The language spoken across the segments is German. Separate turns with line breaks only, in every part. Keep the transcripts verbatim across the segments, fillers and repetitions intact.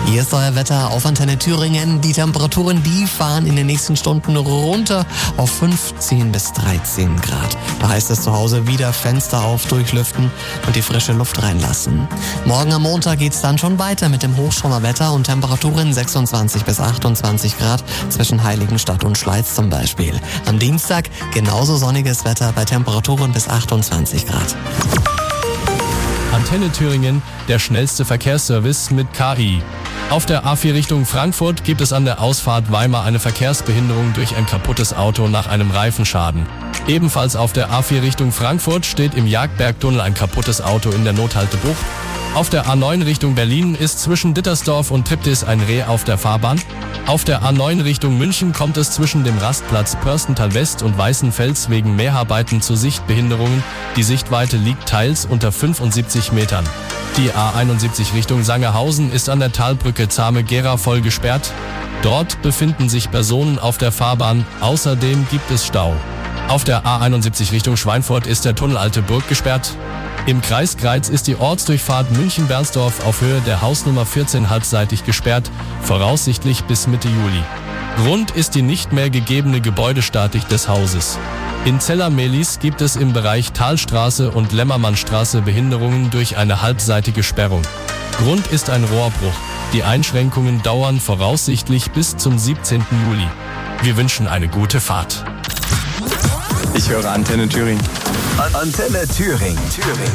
Hier ist euer Wetter auf Antenne Thüringen. Die Temperaturen, die fahren in den nächsten Stunden runter auf fünfzehn bis dreizehn Grad. Da heißt es zu Hause wieder Fenster auf, durchlüften und die frische Luft reinlassen. Morgen am Montag geht's dann schon weiter mit dem Hochschauerwetter und Temperaturen sechsundzwanzig bis achtundzwanzig Grad zwischen Heiligenstadt und Schleiz zum Beispiel. Am Dienstag genauso sonniges Wetter bei Temperaturen bis achtundzwanzig Grad.
Antenne Thüringen, der schnellste Verkehrsservice mit K I. Auf der A vier Richtung Frankfurt gibt es an der Ausfahrt Weimar eine Verkehrsbehinderung durch ein kaputtes Auto nach einem Reifenschaden. Ebenfalls auf der A vier Richtung Frankfurt steht im Jagdbergtunnel ein kaputtes Auto in der Nothaltebucht. Auf der A neun Richtung Berlin ist zwischen Dittersdorf und Triptis ein Reh auf der Fahrbahn. Auf der A neun Richtung München kommt es zwischen dem Rastplatz Pörstental West und Weißenfels wegen Mäharbeiten zu Sichtbehinderungen. Die Sichtweite liegt teils unter fünfundsiebzig Metern. Die A einundsiebzig Richtung Sangerhausen ist an der Talbrücke Zahme-Gera voll gesperrt. Dort befinden sich Personen auf der Fahrbahn. Außerdem gibt es Stau. Auf der A einundsiebzig Richtung Schweinfurt ist der Tunnel Alte Burg gesperrt. Im Kreis Greiz ist die Ortsdurchfahrt München-Bernsdorf auf Höhe der Hausnummer vierzehn halbseitig gesperrt, voraussichtlich bis Mitte Juli. Grund ist die nicht mehr gegebene Gebäudestatik des Hauses. In Zella-Mehlis gibt es im Bereich Talstraße und Lämmermannstraße Behinderungen durch eine halbseitige Sperrung. Grund ist ein Rohrbruch. Die Einschränkungen dauern voraussichtlich bis zum siebzehnten Juli. Wir wünschen eine gute Fahrt.
Ich höre Antenne Thüringen.
Antenne Thüringen. Thüringen.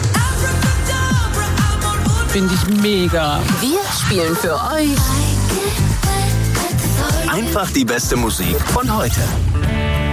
Finde ich mega.
Wir spielen für euch
Einfach die beste Musik von heute.